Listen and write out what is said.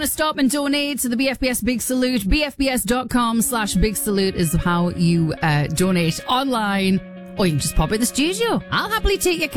want to stop and donate to the BFBS Big Salute, bfbs.com/Big Salute is how you donate online. Or you can just pop in the studio. I'll happily take your